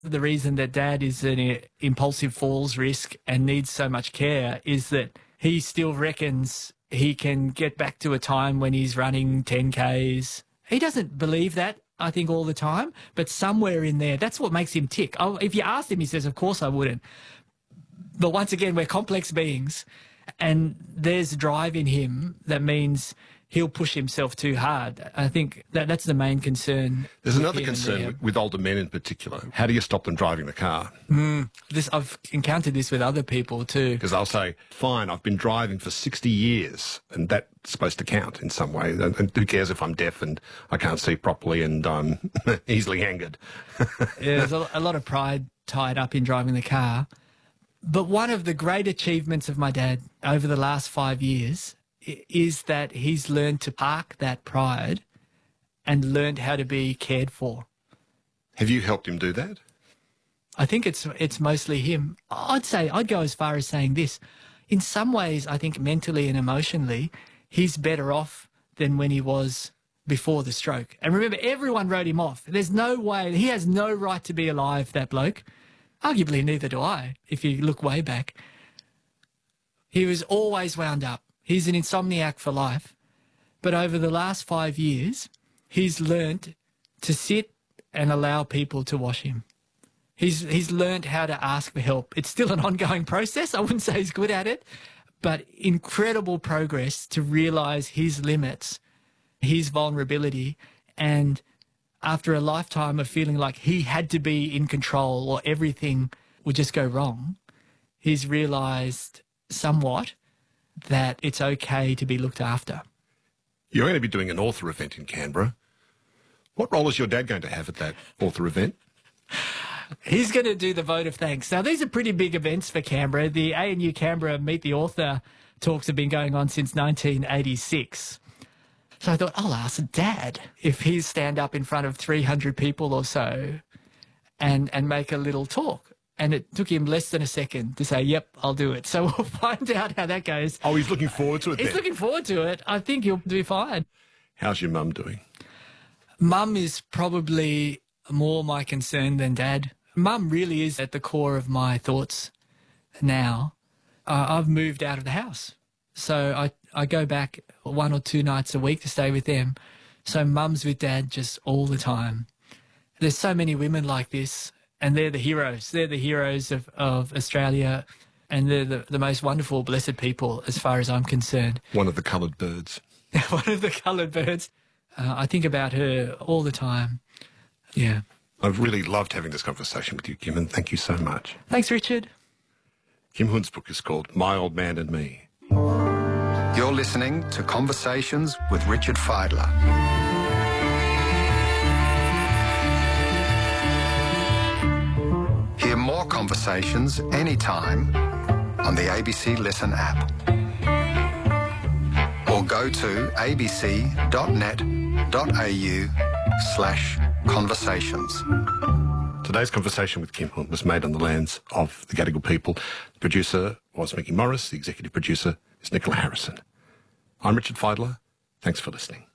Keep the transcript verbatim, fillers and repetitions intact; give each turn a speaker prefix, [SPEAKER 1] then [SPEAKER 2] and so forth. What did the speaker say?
[SPEAKER 1] The reason that Dad is an impulsive falls risk and needs so much care is that he still reckons he can get back to a time when he's running ten Ks. He doesn't believe that, I think, all the time, but somewhere in there, that's what makes him tick. Oh, if you asked him, he says, of course I wouldn't. But once again, we're complex beings, and there's drive in him that means he'll push himself too hard. I think that that's the main concern.
[SPEAKER 2] There's another concern with, with older men in particular. How do you stop them driving the car?
[SPEAKER 1] Mm, this I've encountered this with other people too.
[SPEAKER 2] Because they'll say, fine, I've been driving for sixty years, and that's supposed to count in some way. And, and who cares if I'm deaf and I can't see properly and I'm easily angered?
[SPEAKER 1] Yeah, there's a, a lot of pride tied up in driving the car. But one of the great achievements of my dad over the last five years is that he's learned to park that pride and learned how to be cared for.
[SPEAKER 2] Have you helped him do that?
[SPEAKER 1] I think it's it's mostly him. I'd say, I'd go as far as saying this. In some ways, I think mentally and emotionally, he's better off than when he was before the stroke. And remember, everyone wrote him off. There's no way, he has no right to be alive, that bloke. Arguably, neither do I, if you look way back. He was always wound up. He's an insomniac for life. But over the last five years, he's learnt to sit and allow people to wash him. He's, he's learnt how to ask for help. It's still an ongoing process. I wouldn't say he's good at it, but incredible progress to realise his limits, his vulnerability, and after a lifetime of feeling like he had to be in control or everything would just go wrong, he's realised somewhat that it's okay to be looked after.
[SPEAKER 2] You're going to be doing an author event in Canberra. What role is your dad going to have at that author event?
[SPEAKER 1] He's going to do the vote of thanks. Now, these are pretty big events for Canberra. The A N U Canberra Meet the Author talks have been going on since nineteen eighty-six. So I thought, I'll ask Dad if he'll stand up in front of three hundred people or so and, and make a little talk. And it took him less than a second to say, yep, I'll do it. So we'll find out how that goes.
[SPEAKER 2] Oh, he's looking forward to it
[SPEAKER 1] He's
[SPEAKER 2] then.
[SPEAKER 1] looking forward to it. I think he'll be fine.
[SPEAKER 2] How's your mum doing?
[SPEAKER 1] Mum is probably more my concern than Dad. Mum really is at the core of my thoughts now. Uh, I've moved out of the house. So I, I go back one or two nights a week to stay with them. So Mum's with Dad just all the time. There's so many women like this, and they're the heroes. They're the heroes of, of Australia, and they're the, the most wonderful, blessed people as far as I'm concerned.
[SPEAKER 2] One of the coloured birds.
[SPEAKER 1] One of the coloured birds. Uh, I think about her all the time. Yeah.
[SPEAKER 2] I've really loved having this conversation with you, Kim, and thank you so much.
[SPEAKER 1] Thanks, Richard.
[SPEAKER 2] Kim Hun's book is called My Old Man and Me.
[SPEAKER 3] You're listening to Conversations with Richard Fidler. Hear more conversations anytime on the A B C Listen app. Or go to abc.net.au slash conversations.
[SPEAKER 2] Today's conversation with Kim Hunt was made on the lands of the Gadigal people. The producer was Mickey Morris. The executive producer is Nicola Harrison. I'm Richard Fidler. Thanks for listening.